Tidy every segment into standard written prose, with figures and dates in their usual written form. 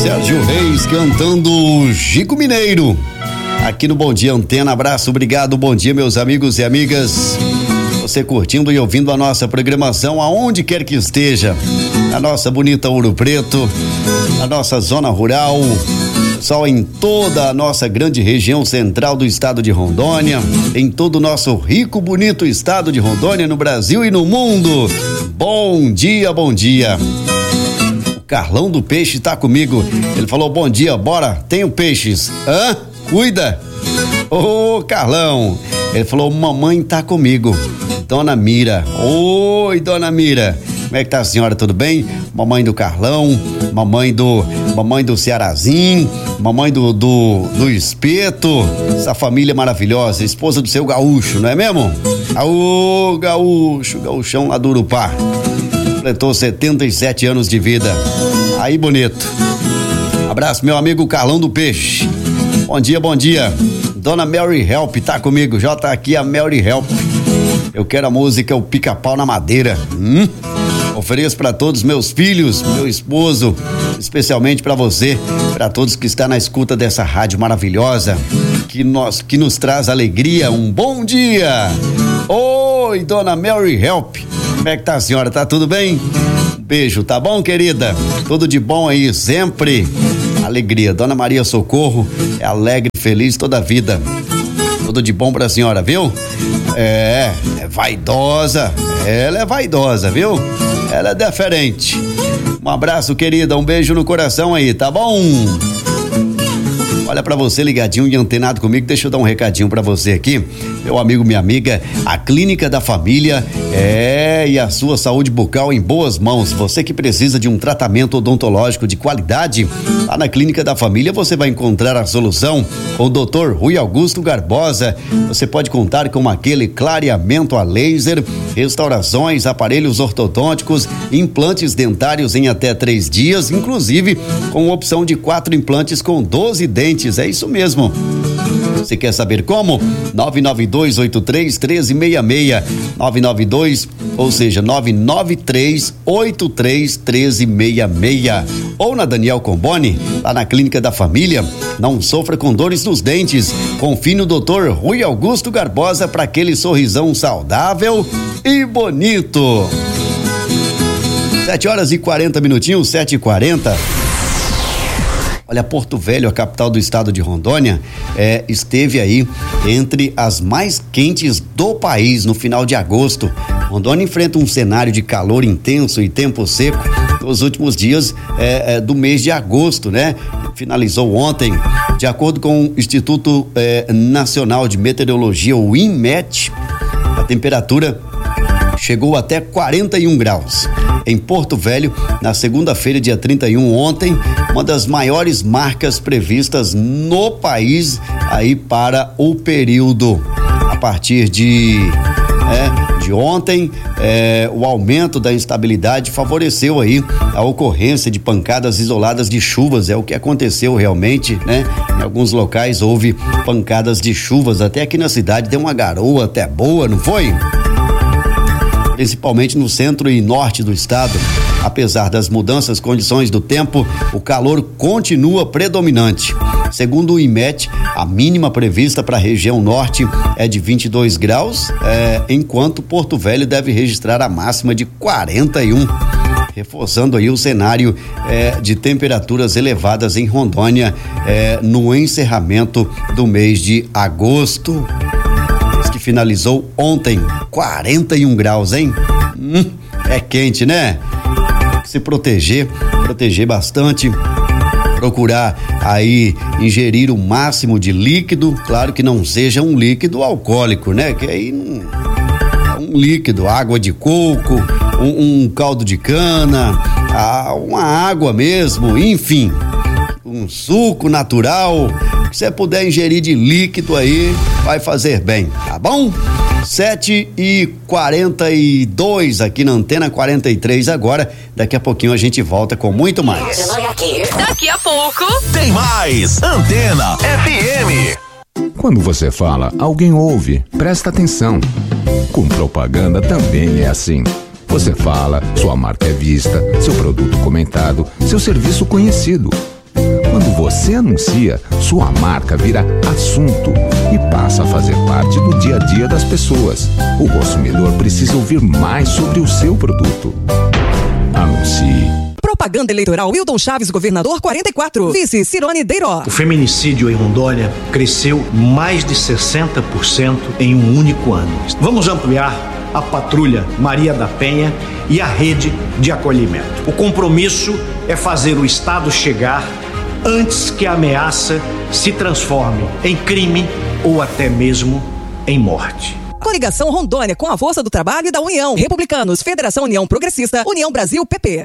Sérgio Reis cantando Chico Mineiro aqui no Bom Dia Antena. Abraço, obrigado, bom dia meus amigos e amigas, você curtindo e ouvindo a nossa programação aonde quer que esteja, na nossa bonita Ouro Preto, na nossa zona rural, só em toda a nossa grande região central do estado de Rondônia, em todo o nosso rico, bonito estado de Rondônia, no Brasil e no mundo. Bom dia, bom dia. O Carlão do Peixe tá comigo, ele falou bom dia, bora, tenho peixes, cuida. Ô Carlão, ele falou mamãe tá comigo, Dona Mira. Oi, Dona Mira, como é que tá a senhora, tudo bem? Mamãe do Carlão, mamãe do Cearazinho, mamãe do Espeto, essa família maravilhosa, esposa do seu Gaúcho, não é mesmo? Ô Gaúchão lá do Urupá, completou 77 anos de vida, aí bonito. Abraço meu amigo Carlão do Peixe, bom dia, bom dia. Dona Mary Help tá comigo, já tá aqui a Mary Help. Eu quero a música O Pica-Pau na Madeira. Ofereço para todos meus filhos, meu esposo, especialmente para você, para todos que estão na escuta dessa rádio maravilhosa, que nos traz alegria. Um bom dia. Oi, Dona Mary Help. Como é que tá a senhora? Tá tudo bem? Um beijo, tá bom, querida? Tudo de bom aí, sempre. Alegria. Dona Maria Socorro é alegre e feliz toda a vida. Tudo de bom pra senhora, viu? É vaidosa. Ela é vaidosa, viu? Ela é diferente. Um abraço, querida. Um beijo no coração aí, tá bom? Olha pra você ligadinho e antenado comigo, deixa eu dar um recadinho pra você aqui, meu amigo, minha amiga, a Clínica da Família e a sua saúde bucal em boas mãos. Você que precisa de um tratamento odontológico de qualidade, lá na Clínica da Família você vai encontrar a solução com o Dr. Rui Augusto Garbosa. Você pode contar com aquele clareamento a laser, restaurações, aparelhos ortodônticos, implantes dentários em até 3 dias, inclusive com opção de 4 implantes com 12 dentes. É isso mesmo. Você quer saber como? 992-83-1366. 992, ou seja, 993-83-1366. Ou na Daniel Comboni, lá na Clínica da Família. Não sofra com dores nos dentes. Confie no Dr. Rui Augusto Garbosa para aquele sorrisão saudável e bonito. 7h40, 7h40. Olha, Porto Velho, a capital do estado de Rondônia, esteve aí entre as mais quentes do país no final de agosto. Rondônia enfrenta um cenário de calor intenso e tempo seco nos últimos dias do mês de agosto, né? Finalizou ontem. De acordo com o Instituto Nacional de Meteorologia, o INMET, a temperatura chegou até 41 graus. Em Porto Velho, na segunda-feira, dia 31, ontem, uma das maiores marcas previstas no país aí para o período. A partir de ontem, o aumento da instabilidade favoreceu aí a ocorrência de pancadas isoladas de chuvas, é o que aconteceu realmente, né? Em alguns locais houve pancadas de chuvas, até aqui na cidade deu uma garoa até boa, não foi? Principalmente no centro e norte do estado. Apesar das mudanças, condições do tempo, o calor continua predominante. Segundo o INMET, a mínima prevista para a região norte é de 22 graus, enquanto Porto Velho deve registrar a máxima de 41, reforçando aí o cenário de temperaturas elevadas em Rondônia no encerramento do mês de agosto. Que finalizou ontem, 41 graus, hein? É quente, né? Se proteger bastante, procurar aí ingerir o máximo de líquido, claro que não seja um líquido alcoólico, né? Que aí um líquido, água de coco, um caldo de cana, uma água mesmo, enfim, um suco natural. Se você puder ingerir de líquido aí, vai fazer bem, tá bom? 7h42 aqui na Antena 43 agora. Daqui a pouquinho a gente volta com muito mais. Daqui a pouco tem mais Antena FM. Quando você fala, alguém ouve, presta atenção. Com propaganda também é assim. Você fala, sua marca é vista, seu produto comentado, seu serviço conhecido. Quando você anuncia, sua marca vira assunto e passa a fazer parte do dia a dia das pessoas. O consumidor precisa ouvir mais sobre o seu produto. Anuncie. Propaganda eleitoral Wilton Chaves, governador 44. Vice Cirone Deiró. O feminicídio em Rondônia cresceu mais de 60% em um único ano. Vamos ampliar a patrulha Maria da Penha e a rede de acolhimento. O compromisso é fazer o Estado chegar antes que a ameaça se transforme em crime ou até mesmo em morte. Coligação Rondônia, com a força do trabalho e da União. Republicanos, Federação União Progressista, União Brasil, PP.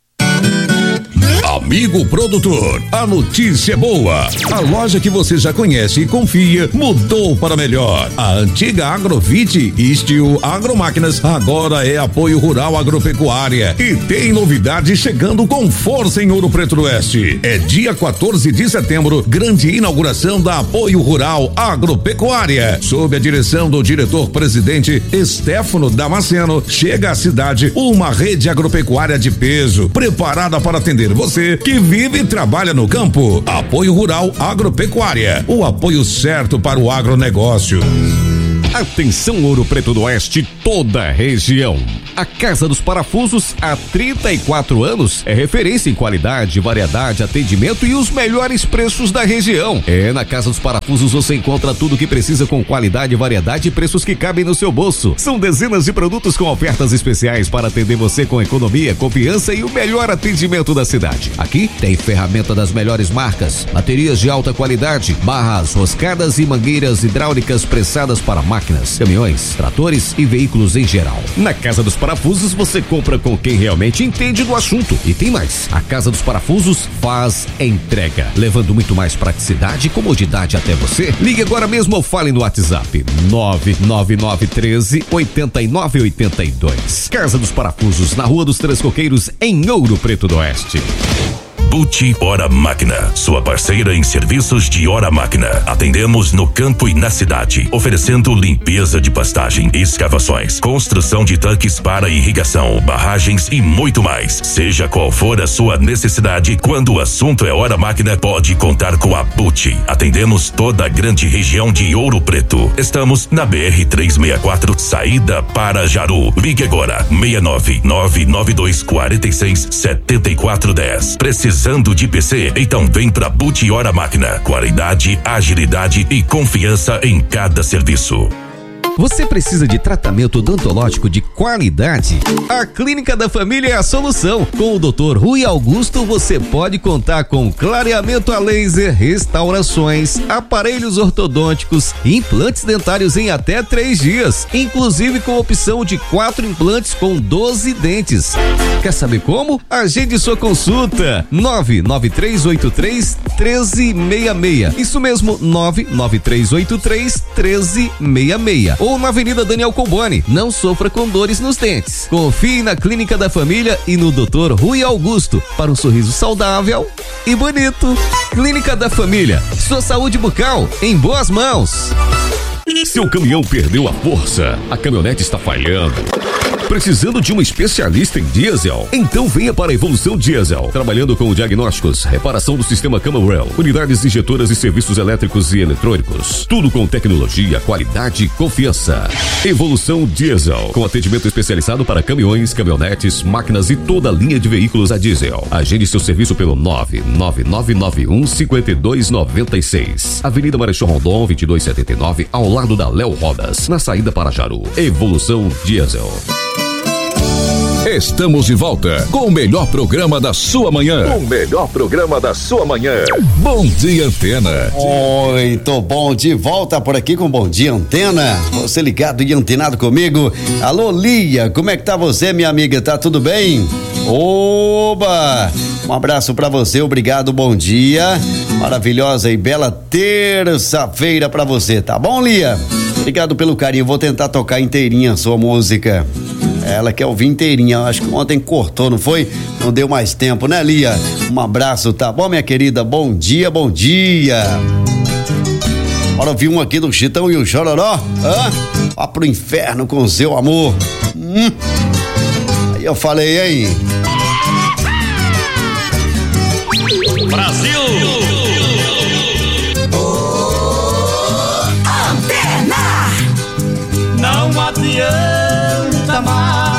Amigo produtor, a notícia é boa. A loja que você já conhece e confia mudou para melhor. A antiga Agrovite e Steel Agromáquinas agora é Apoio Rural Agropecuária e tem novidade chegando com força em Ouro Preto do Oeste. É dia 14 de setembro, grande inauguração da Apoio Rural Agropecuária. Sob a direção do diretor-presidente Estéfano Damasceno, chega à cidade uma rede agropecuária de peso, preparada para atender você que vive e trabalha no campo. Apoio Rural Agropecuária, o apoio certo para o agronegócio. Atenção Ouro Preto do Oeste, toda a região. A Casa dos Parafusos, há 34 anos, é referência em qualidade, variedade, atendimento e os melhores preços da região. Na Casa dos Parafusos você encontra tudo o que precisa com qualidade, variedade e preços que cabem no seu bolso. São dezenas de produtos com ofertas especiais para atender você com economia, confiança e o melhor atendimento da cidade. Aqui tem ferramenta das melhores marcas, baterias de alta qualidade, barras, roscadas e mangueiras hidráulicas pressadas para máquinas, caminhões, tratores e veículos em geral. Na Casa dos Parafusos você compra com quem realmente entende do assunto. E tem mais, a Casa dos Parafusos faz entrega, levando muito mais praticidade e comodidade até você. Ligue agora mesmo ou fale no WhatsApp 99913-8982. Casa dos Parafusos, na Rua dos Três Coqueiros, em Ouro Preto do Oeste. Buti Hora Máquina, sua parceira em serviços de hora máquina. Atendemos no campo e na cidade, oferecendo limpeza de pastagem, escavações, construção de tanques para irrigação, barragens e muito mais. Seja qual for a sua necessidade, quando o assunto é hora máquina, pode contar com a Buti. Atendemos toda a grande região de Ouro Preto. Estamos na BR-364, saída para Jaru. Ligue agora, 69992467410. Precisando de PC? Então vem pra Buti Hora Máquina. Qualidade, agilidade e confiança em cada serviço. Você precisa de tratamento odontológico de qualidade? A Clínica da Família é a solução. Com o Dr. Rui Augusto você pode contar com clareamento a laser, restaurações, aparelhos ortodônticos, implantes dentários em até 3 dias, inclusive com opção de 4 implantes com 12 dentes. Quer saber como? Agende sua consulta. 99383-1366. Isso mesmo, 99383-1366. Ou na Avenida Daniel Comboni. Não sofra com dores nos dentes. Confie na Clínica da Família e no Dr. Rui Augusto para um sorriso saudável e bonito. Clínica da Família, sua saúde bucal em boas mãos. Seu caminhão perdeu a força, a caminhonete está falhando. Precisando de um especialista em diesel? Então venha para a Evolução Diesel, trabalhando com diagnósticos, reparação do sistema Camarel, unidades injetoras e serviços elétricos e eletrônicos. Tudo com tecnologia, qualidade e confiança. Evolução Diesel, com atendimento especializado para caminhões, caminhonetes, máquinas e toda a linha de veículos a diesel. Agende seu serviço pelo 99991-5296. Avenida Marechal Rondon, 2279, ao lado da Léo Rodas, na saída para Jaru. Evolução Diesel. Estamos de volta com o melhor programa da sua manhã. O melhor programa da sua manhã. Bom Dia Antena. Muito bom, de volta por aqui com Bom Dia Antena. Você ligado e antenado comigo. Alô, Lia, como é que tá você, minha amiga? Tá tudo bem? Oba! Um abraço pra você, obrigado, bom dia. Maravilhosa e bela terça-feira pra você, tá bom, Lia? Obrigado pelo carinho, vou tentar tocar inteirinha a sua música. Ela quer ouvir inteirinha, acho que ontem cortou, não foi? Não deu mais tempo, né, Lia? Um abraço, tá bom, minha querida? Bom dia, bom dia. Bora ouvir um aqui do Chitão e o Chororó? Vá pro inferno com seu amor. Aí eu falei, hein? Brasil! adianta mais.